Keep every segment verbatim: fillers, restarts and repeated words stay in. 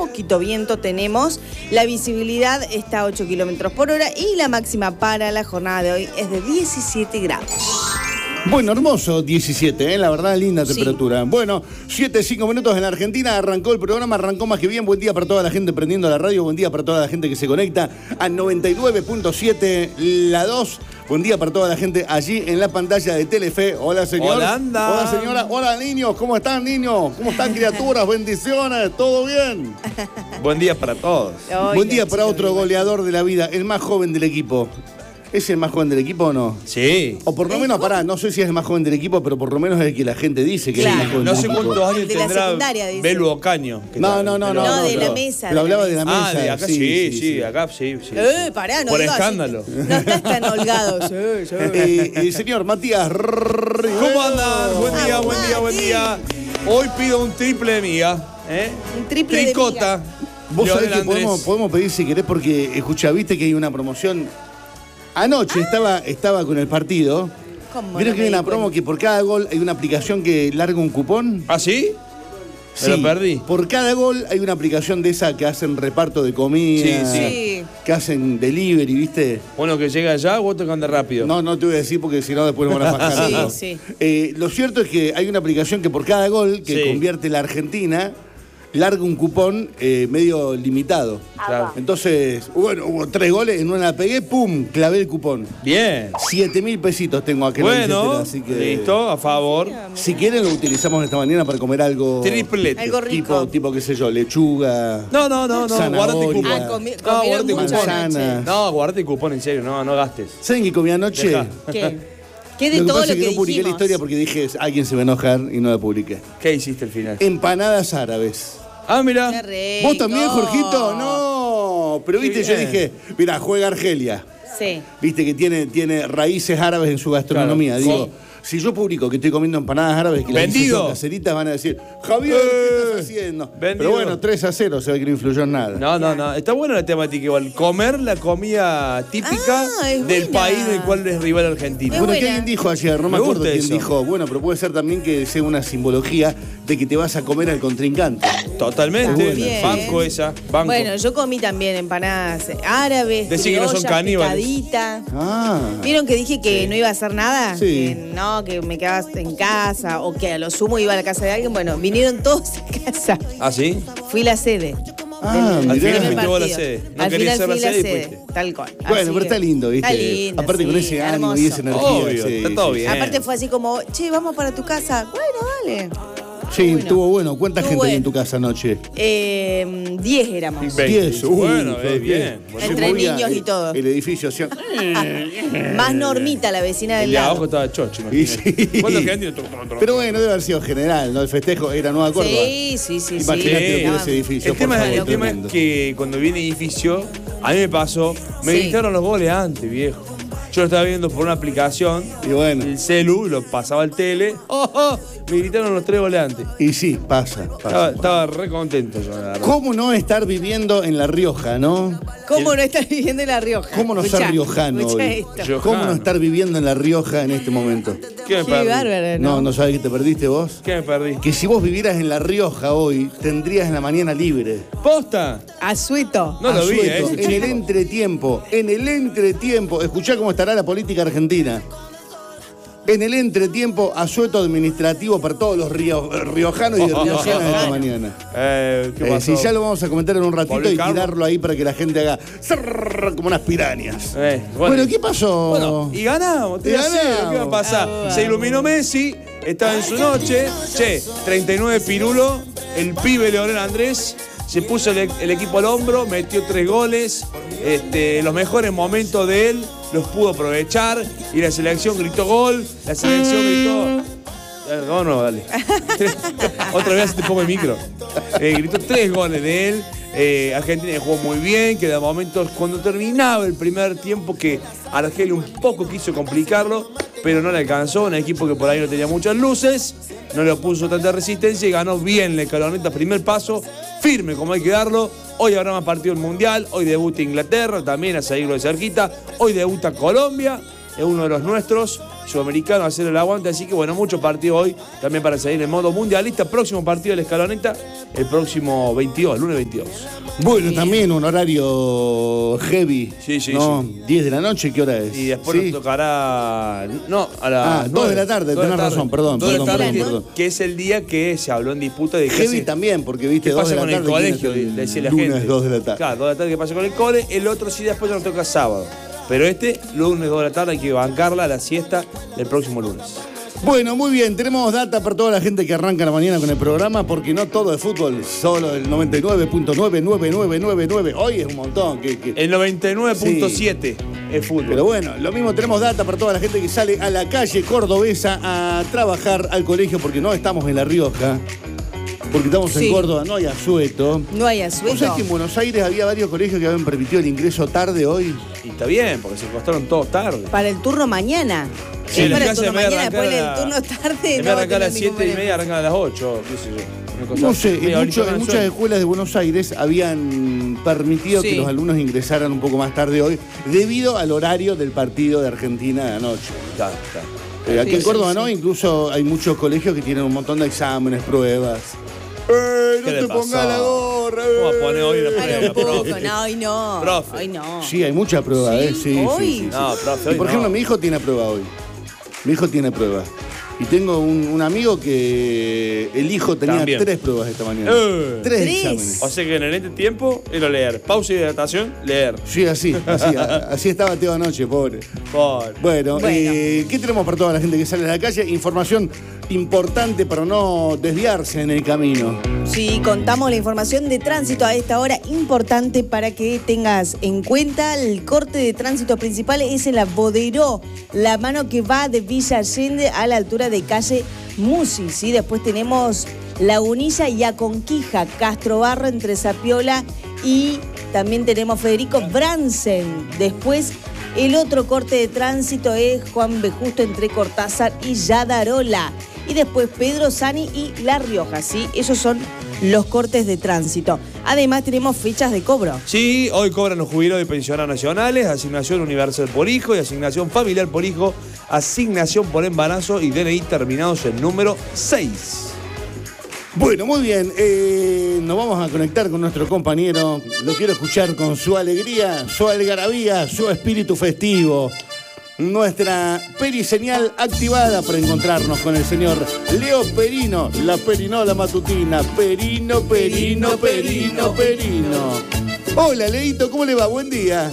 poquito viento tenemos. La visibilidad está a ocho kilómetros por hora y la máxima para la jornada de hoy es de diecisiete grados. Bueno, hermoso, diecisiete, ¿eh? La verdad, linda temperatura. Sí. Bueno, siete, cinco minutos en la Argentina, arrancó el programa, arrancó más que bien. Buen día para toda la gente prendiendo la radio, buen día para toda la gente que se conecta a noventa y nueve punto siete, la dos. Buen día para toda la gente allí en la pantalla de Telefe. Hola, señor. Hola, anda. Hola, señora. Hola, niños. ¿Cómo están, niños? ¿Cómo están, criaturas? Bendiciones. ¿Todo bien? Buen día para todos. Oiga, buen día para otro goleador de la vida, el más joven del equipo. ¿Es el más joven del equipo o no? Sí. O por lo menos, pará, no sé si es el más joven del equipo, pero por lo menos es el que la gente dice que claro. es el más joven no del sé equipo. cuántos años de tendrá Belu Ocaño. No, no, no, no. No, de pero, la mesa. Pero hablaba de la mesa. Ah, de acá sí, sí, sí, sí. acá sí. sí eh, pará, no por digo escándalo. Así, no estás tan holgado. Sí, sí. Eh, el señor Matías Rivero. ¿Cómo andan? Buen día, buen día, buen día. Hoy pido un triple de miga. ¿eh? Un triple Tricota. de miga. Vos sabés que podemos, podemos pedir si querés, porque escuchá, viste que hay una promoción. Anoche ah. estaba, estaba con el partido. ¿Vieron que hay una promo que por cada gol hay una aplicación que larga un cupón? ¿Ah, sí? Sí, me lo perdí. Por cada gol hay una aplicación de esa que hacen reparto de comida, sí, sí. que hacen delivery, ¿viste? Bueno, que llega allá, vos te anda rápido. No, no te voy a decir porque si no después nos van a fajar. Sí, ¿no? sí. Eh, lo cierto es que hay una aplicación que por cada gol que sí. convierte la Argentina, larga un cupón eh, medio limitado. Claro. Entonces, bueno, hubo tres goles, en una la pegué, pum, clavé el cupón. Bien. Siete mil pesitos tengo aquí. Bueno, así que, listo, a favor. Si quieren lo utilizamos esta mañana para comer algo. Triplete. Algo rico. Tipo, tipo qué sé yo, lechuga. No, no, no, no, guardate cupón. Ah, comi no, guardate cupón. No, guardate cupón, en serio, no, no gastes. ¿Saben qué comí anoche? Deja. ¿Qué? ¿Qué de lo que todo pasa lo es que, que no publiqué dijimos? la historia porque dije, alguien se va a enojar y no la publiqué. ¿Qué hiciste al final? Empanadas árabes. Ah, mira. ¿Vos también, Jorgito? No. Pero viste, yo dije, mira, juega Argelia. Sí. Viste que tiene, tiene raíces árabes en su gastronomía. Claro. Digo, si yo publico que estoy comiendo empanadas árabes que las hice yo caseritas, van a decir, Javier, ¿qué estás haciendo? Vendido. Pero bueno, tres a cero, se ve que no influyó en nada. No, no, no. Está buena la temática igual. Comer la comida típica ah, del buena. país del cual es rival Argentina. Es bueno, buena. ¿qué alguien dijo ayer? No me, me acuerdo quién eso. dijo. Bueno, pero puede ser también que sea una simbología de que te vas a comer al contrincante. Totalmente. Bien. Banco esa. Banco. Bueno, yo comí también empanadas árabes, Decí que no son caníbales. picaditas. Ah. ¿Vieron que dije que sí. no iba a hacer nada? Sí. Que no, que me quedaba en casa o que a lo sumo iba a la casa de alguien. Bueno, vinieron todos a casa. ¿Ah, sí? Fui la sede. Ah, al final mirá. fuiste vos la sede. No al querías final ser la fui sede la y sede. fuiste. Tal cual. Bueno, Así pero está lindo, ¿viste? Está lindo, aparte sí, con ese ánimo hermoso. y esa energía. Obvio, sí, está sí, todo sí. bien. Aparte fue así como, che, vamos para tu casa. Bueno, dale. Sí, Bueno. estuvo bueno. ¿Cuánta Estuvo gente bueno. hay en tu casa anoche? Eh, diez éramos. Diez. Uy, Bueno, fue eh, bien. Se Entre movía niños y el- todo. El edificio hacía... Más Normita, la vecina del El de lado. abajo estaba chocho. Y sí. ¿Cuántos quedan? Tiene? Pero bueno, debe haber sido general, ¿no? El festejo era Nueva Córdoba. Sí, sí, sí. Imagínate sí. lo que era Estaban- ese edificio. El tema, por es, favor, el tema es tremendo. que cuando viene edificio, a mí me pasó, me Sí. gritaron los goles antes, viejo. Yo lo estaba viendo por una aplicación, Y bueno. el celu, lo pasaba al tele, oh, oh, me gritaron los tres goles antes. Y sí, pasa, Estaba, pasa. estaba re contento yo, la verdad. ¿Cómo no estar viviendo en La Rioja, no? ¿Cómo no estar viviendo en La Rioja? ¿Cómo no Escuchá, ser riojano escuchá hoy? esto. Yo- ¿Cómo no Riojano. estar viviendo en La Rioja en este momento? ¿Qué me Qué perdí? bárbaro, No, ¿no? ¿no sabes qué te perdiste vos? ¿Qué me perdí? Que si vos vivieras en La Rioja hoy, tendrías la mañana libre. ¿Posta? Asueto. No lo vi, ¿eh? Asueto, ese en el chico. entretiempo, en el entretiempo. Escuchá cómo estará la política argentina. En el entretiempo, asueto administrativo para todos los río- riojanos y de riojanas de esta mañana. Eh, ¿Qué Eh, pasó? si ya lo vamos a comentar en un ratito ¿Volvió y Carlos? tirarlo ahí para que la gente haga zrrr, como unas pirañas. Eh, Bueno, ¿qué pasó? Bueno, y ganamos, te Y voy a decir, ganamos. ¿qué va a pasar? Ah, Se iluminó Messi, estaba en su noche, che, treinta y nueve pirulo, el pibe Leonel Andrés, se puso el, el equipo al hombro, metió tres goles, este, los mejores momentos de él los pudo aprovechar y la selección gritó gol, la selección gritó... Eh, No, no, dale. Otra vez te pongo el micro. Eh, gritó tres goles de él. Eh, Argentina jugó muy bien, que de momentos cuando terminaba el primer tiempo que Argelia un poco quiso complicarlo, pero no le alcanzó. Un equipo que por ahí no tenía muchas luces, no le puso tanta resistencia y ganó bien la escaloneta. Primer paso, firme como hay que darlo. Hoy habrá más partido del Mundial, hoy debuta Inglaterra, también a seguirlo de cerquita. Hoy debuta Colombia, es uno de los nuestros. sudamericano, hacer el aguante. Así que bueno, mucho partido hoy también para seguir en modo mundialista. Próximo partido de la Escaloneta, el próximo veintidós, lunes veintidós. Bueno, también un horario heavy. Sí, sí, ¿no? sí. diez de la noche, ¿qué hora es? Y después ¿Sí? nos tocará. No, a la. Ah, dos de la tarde, tenés razón, perdón, dos de la perdón, tarde, perdón, que, perdón. que es el día que se habló en disputa de que Heavy se- también, porque viste, ¿Qué dos pasa de la con tarde. el colegio? ¿quién es el Decía la lunes, gente. dos de la tarde. Claro, dos de la tarde que pasa con el cole. El otro sí después ya nos toca sábado. Pero este, lunes, dos de la tarde, hay que bancarla a la siesta del próximo lunes. Bueno, muy bien, tenemos data para toda la gente que arranca la mañana con el programa, porque no todo es fútbol, solo el noventa y nueve punto nueve nueve nueve nueve nueve. Hoy es un montón. Que, que... El noventa y nueve punto Sí. siete es fútbol. Pero bueno, lo mismo tenemos data para toda la gente que sale a la calle cordobesa a trabajar al colegio, porque no estamos en La Rioja, porque estamos Sí. en Córdoba, no hay asueto. No hay ¿Vos asueto. sabés que en Buenos Aires había varios colegios que habían permitido el ingreso tarde hoy? Y está bien, porque se acostaron todos tarde. Para el turno mañana. Sí, Es en para mi el casa turno en vez de mañana, arrancar después a- el turno tarde. En vez de no va a arrancar a las tener siete y ningún media, arrancan a las ocho, qué sé yo. Una cosa No así. sé, Media en, horita mucho- más en de muchas sueño. escuelas de Buenos Aires habían permitido Sí. que los alumnos ingresaran un poco más tarde hoy, debido al horario del partido de Argentina de anoche. Está, está. Eh, aquí Sí, en Córdoba, sí, ¿no? sí. Incluso hay muchos colegios que tienen un montón de exámenes, pruebas. ¡Eh, no ¿Qué le te pasó? pongas la gorra! ¿Cómo va a poner hoy una Para prueba, un poco, profe? no, hoy no. Profe. Hoy no. Sí, hay mucha prueba, Sí, ¿eh? Sí, sí, hoy. sí, sí. No, profe, Y hoy por no. ejemplo, mi hijo tiene prueba hoy. Mi hijo tiene prueba. Y tengo un, un amigo que el hijo tenía También. tres pruebas esta mañana. Eh. Tres, Tres. exámenes. O sea que en este tiempo era leer. Pausa y hidratación, leer. Sí, así, así, a- así estaba Teo anoche, pobre. Por. Bueno, Bueno. eh, ¿qué tenemos para toda la gente que sale a la calle? Información importante para no desviarse en el camino. Sí, contamos la información de tránsito a esta hora, importante para que tengas en cuenta. El corte de tránsito principal es en la Boderó, la mano que va de Villa Allende a la altura de calle Musi, ¿sí? Después tenemos Lagunilla y Aconquija, Castro Barro entre Zapiola y también tenemos Federico Bransen. Después el otro corte de tránsito es Juan B. Justo entre Cortázar y Yadarola. Y después Pedro Sani y La Rioja, ¿sí? Esos son los cortes de tránsito. Además tenemos fechas de cobro. Sí, hoy cobran los jubilados y pensionados nacionales, asignación universal por hijo y asignación familiar por hijo, asignación por embarazo y D N I terminados en número seis. Bueno, muy bien. eh, nos vamos a conectar con nuestro compañero. Lo quiero escuchar con su alegría, su algarabía, su espíritu festivo. Nuestra periseñal activada para encontrarnos con el señor Leo Perino, la perinola matutina. Perino, Perino, Perino, Perino. Hola, Leito, ¿cómo le va? Buen día.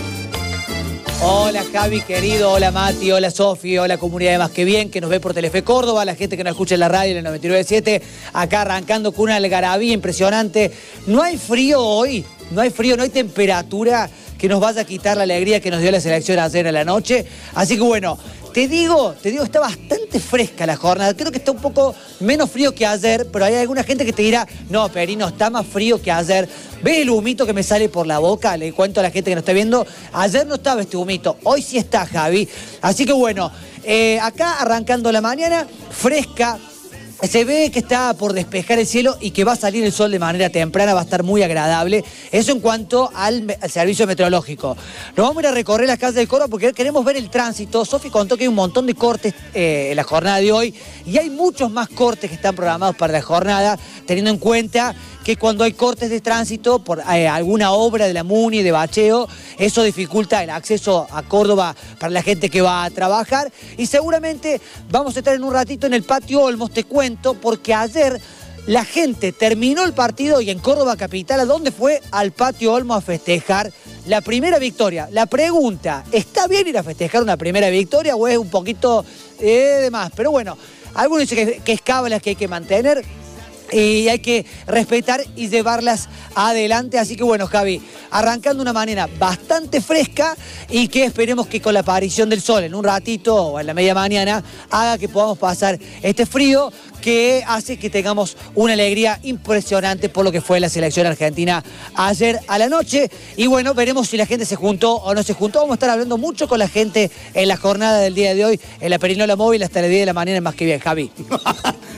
Hola Javi, querido, hola Mati, hola Sofi, hola comunidad de Más Que Bien, que nos ve por Telefe Córdoba, la gente que nos escucha en la radio en el noventa y nueve punto siete, acá arrancando con una algarabía impresionante. No hay frío hoy, no hay frío, no hay temperatura que nos vaya a quitar la alegría que nos dio la selección ayer a la noche. Así que bueno, te digo, te digo, está bastante fresca la jornada. Creo que está un poco menos frío que ayer, pero hay alguna gente que te dirá, no, Perino, está más frío que ayer. ¿Ves el humito que me sale por la boca? Le cuento a la gente que nos está viendo. Ayer no estaba este humito, hoy sí está, Javi. Así que bueno, eh, acá arrancando la mañana, fresca. Se ve que está por despejar el cielo y que va a salir el sol de manera temprana, va a estar muy agradable. Eso en cuanto al, al servicio meteorológico. Nos vamos a ir a recorrer las calles del Córdoba porque queremos ver el tránsito. Sofi contó que hay un montón de cortes eh, en la jornada de hoy y hay muchos más cortes que están programados para la jornada, teniendo en cuenta que cuando hay cortes de tránsito por eh, alguna obra de la MUNI, de bacheo, eso dificulta el acceso a Córdoba para la gente que va a trabajar. Y seguramente vamos a estar en un ratito en el Patio Olmos, te cuento, porque ayer la gente terminó el partido y en Córdoba Capital, ¿a dónde fue? Al Patio Olmos a festejar la primera victoria. La pregunta, ¿está bien ir a festejar una primera victoria o es un poquito eh, de más? Pero bueno, algunos dicen que, que es cábalas que hay que mantener y hay que respetar y llevarlas adelante. Así que bueno, Javi, arrancando una mañana bastante fresca y que esperemos que con la aparición del sol en un ratito o en la media mañana haga que podamos pasar este frío que hace que tengamos una alegría impresionante por lo que fue la selección argentina ayer a la noche. Y bueno, veremos si la gente se juntó o no se juntó. Vamos a estar hablando mucho con la gente en la jornada del día de hoy en la Perinola Móvil hasta las diez de la mañana en Más Que Bien, Javi.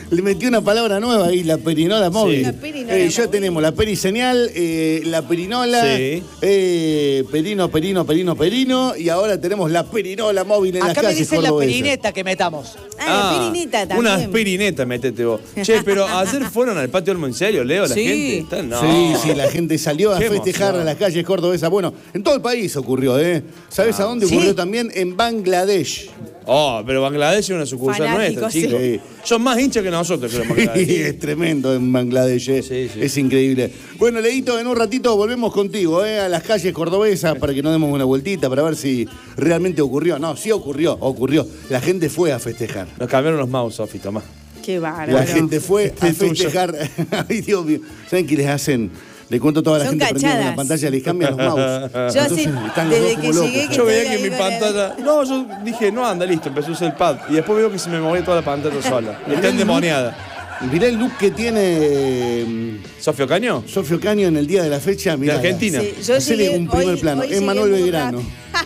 Le metió una palabra nueva ahí, la perinola móvil. Sí. La perinola Eh, ya móvil. tenemos la periseñal, eh, la perinola, Sí. eh, perino, perino, perino, perino, y ahora tenemos la perinola móvil en Acá las me calles dicen la cordobesas. perineta que metamos. Ah, la pirinita también. Una aspirineta, métete vos. Che, pero ayer fueron al patio Olmo, ¿en serio, Leo? La Sí. gente. Está- no. Sí, sí, la gente salió a Qué festejar emoción. a las calles cordobesas. Bueno, en todo el país ocurrió, ¿eh? ¿Sabes a dónde ¿Sí? ocurrió también? En Bangladesh. Oh, pero Bangladesh es una sucursal Fanático, nuestra, sí. chicos. Sí. Son más hinchas que nosotros, creo, en Bangladesh. Es tremendo en Bangladesh, ¿eh? Sí, sí. Es increíble. Bueno, Leito, en un ratito volvemos contigo, ¿eh? A las calles cordobesas para que nos demos una vueltita para ver si realmente ocurrió. No, sí ocurrió, ocurrió. La gente fue a festejar. Nos cambiaron los mouse, Sofi, tomá. Qué bárbaro. La gente fue a Este es tuyo. festejar. Ay, Dios mío. ¿Saben qué les hacen? Le cuento a toda la Son gente prendiendo cachadas. la pantalla, les cambian los mouse. Yo Entonces, así, están los desde dos que como llegué locos. que Yo veía estoy que ahí mi con la- pantalla. No, yo dije, no anda, listo, empecé a usar el pad. Y después veo que se me movía toda la pantalla sola. Está endemoniada. Mirá el look que tiene eh, ¿Sofía Caño? Sofio Caño en el día de la fecha. Mirá, De Argentina. Sí, yo Hacele llegué, un primer hoy- plano. hoy Es llegué Manuel muy Belgrano.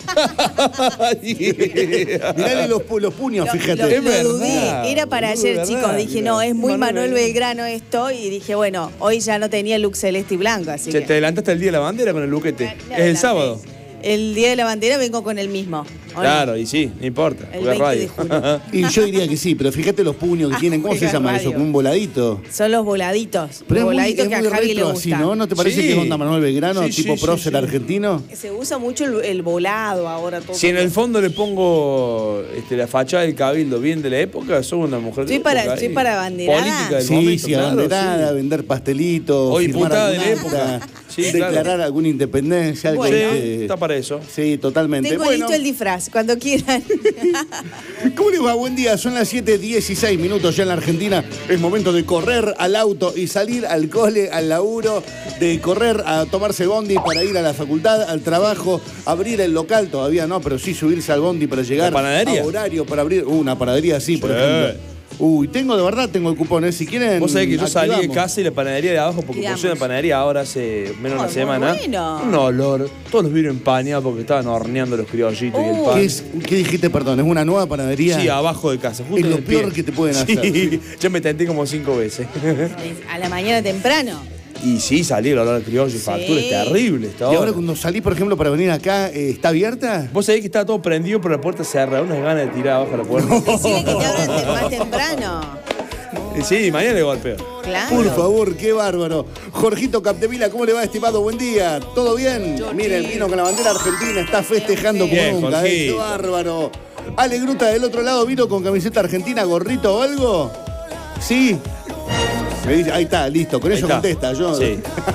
Mirale los, pu- los puños, Lo, fíjate. lo- Es lo dudé, verdad, era para boludo, ayer, es chicos. verdad. Dije, no, es muy Manuel Manuel Belgrano esto. Y dije, bueno, hoy ya no tenía look celeste y blanco, así Che, que. te adelantaste el día de la bandera con el buquete. Me Es el adelanté. sábado. El día de la bandera vengo con el mismo. ¿o no? Claro, y sí, no importa. El porque es veinte de radio. julio. Y yo diría que sí, pero fíjate los puños que Ah, tienen. ¿Cómo se juega llama radio. eso? Como un voladito. Son los voladitos. Pero los es muy, voladitos es que a muy Javi le retro gustan. así, ¿no? ¿No te parece Sí. que es onda Manuel Belgrano, Sí, tipo sí, prócer sí, sí. argentino? Se usa mucho el, el volado ahora. Todo Si en el fondo le pongo este, la fachada del cabildo bien de la época, soy una mujer de Estoy para- época estoy ahí. para abanderada. Política del Sí, momento, sí, claro, abanderada, sí. vender pastelitos, O firmar diputada de la alguna época. acta, Sí, declarar claro. alguna independencia. algo Bueno. Sí, que- está para eso. Sí, totalmente. Tengo Bueno, listo el disfraz, cuando quieran. ¿cómo les va? Buen día, son las siete dieciséis minutos ya en la Argentina. Es momento de correr al auto y salir al cole, al laburo, de correr a tomarse bondi para ir a la facultad, al trabajo, abrir el local, todavía no, pero sí subirse al bondi para llegar ¿La panadería? a horario para abrir uh, una panadería así, por Sí. ejemplo. Uy, tengo de verdad, tengo el cupón, ¿eh? Si quieren. Vos sabés que yo salí de activamos. casa y la panadería de abajo, porque Digamos. puse una panadería ahora hace menos de Ay, una muy semana. bueno. Un olor. Todos los vidrios empañados porque estaban horneando los criollitos y el Uh. pan. ¿Qué, es- qué dijiste, perdón? ¿Es una nueva panadería? Sí, abajo de casa. Justo Es lo en el pie. peor que te pueden Sí, hacer. yo me tenté como cinco veces. A la mañana temprano. Y sí, salí el olor al criollo y factura, es terrible esta Y hora. ahora cuando salís, por ejemplo, para venir acá, eh, ¿está abierta? Vos sabés que estaba todo prendido, pero la puerta cerrada. Unas ganas de tirar abajo la puerta. Decirle que te abran te- más temprano. Y sí, mañana le golpeo. Claro. Por favor, qué bárbaro. Jorgito Capdevila, ¿cómo le va, estimado? Buen día. ¿Todo bien? Miren, vino con la bandera argentina, está festejando como Bien, nunca. ¿eh? Qué Jorgito. bárbaro. Ale Gruta del otro lado, ¿vino con camiseta argentina, gorrito o algo? ¿Sí? Me dice, ahí está, listo. Con Ahí eso está. contesta. Yo. Sí.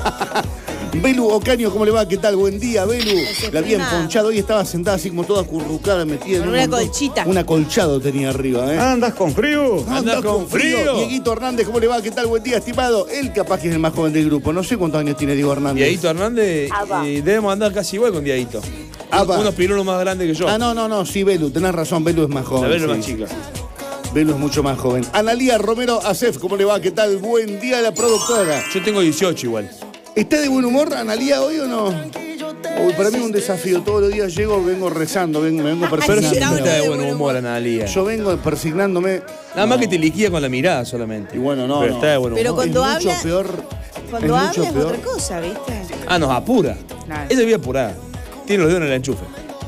Belu Ocaño, ¿cómo le va? ¿Qué tal? Buen día, Belu. La habían Desesperada. ponchado. Hoy estaba sentada así como toda acurrucada, metida en Con un una montón- colchita. Un acolchado tenía arriba, ¿eh? ¿Andas con frío? Anda con frío. Dieguito Hernández, ¿cómo le va? ¿Qué tal? Buen día, estimado. Él capaz que es el más joven del grupo. No sé cuántos años tiene Diego Hernández. Dieguito Hernández, y debemos andar casi igual con Dieguito. Apa. Unos pirulos más grandes que yo. Ah, no, no, no, sí, Belu, tenés razón, Belu es más La joven. Belu sí. más chica. Belu es mucho más joven. Analía Romero Acef, ¿cómo le va? ¿Qué tal? Buen día, la productora. Yo tengo dieciocho igual. ¿Está de buen humor, Analía, hoy o no? Uy, para mí es un desafío. Todos los días llego, vengo rezando, vengo, me vengo Pero persignando. siempre está de de buen buen humor, humor. Analia. Yo vengo persignándome. Nada más No. que te liquida con la mirada solamente. Y bueno, no, Pero no. está de buen humor. Pero cuando es mucho habla- peor. Cuando es habla mucho es peor. otra cosa, ¿viste? Ah, nos apura. Claro. Es de vía apurada. Tiene los dedos en el enchufe.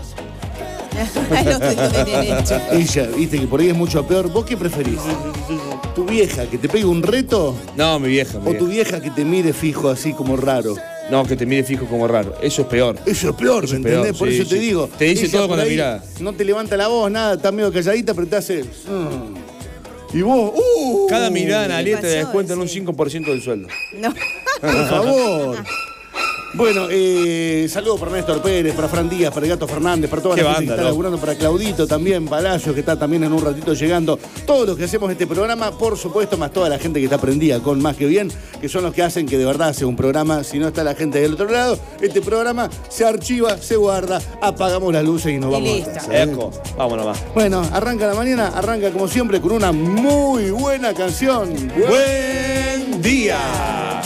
Los dedos en el hecho. Ella, viste que por ahí es mucho peor. ¿Vos qué preferís? ¿Tu vieja que te pegue un reto No, mi vieja. Mi o tu vieja. vieja que te mire fijo así como raro? No, que te mire fijo como raro. Eso es peor. Eso es peor, Eso ¿me es peor, entendés? Por sí, eso te sí. digo. Te dice ella todo por con la ahí mirada. No te levanta la voz, nada, está medio calladita, pero te hace. mm. Y vos, ¡uh! Cada mirada en ¿qué Alieta te pasó? descuentan un Sí. cinco por ciento del sueldo. No. Por favor. Bueno, eh, saludos para Néstor Pérez, para Fran Díaz, para el Gato Fernández, para toda Qué la gente banda, que está loco. laburando, para Claudito también, Palacios, que está también en un ratito llegando. Todos los que hacemos este programa, por supuesto, más toda la gente que está prendida con Más que Bien, que son los que hacen que de verdad sea un programa. Si no está la gente del otro lado, este programa se archiva, se guarda, apagamos las luces y nos Y vamos listo. a casa. ¿eh? Eco. Vámonos más. Bueno, arranca la mañana, arranca como siempre con una muy buena canción. Buen día.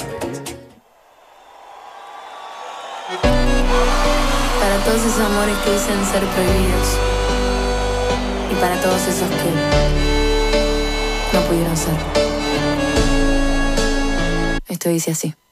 Para todos esos amores que dicen ser prohibidos. Y para todos esos que no pudieron ser. esto dice así.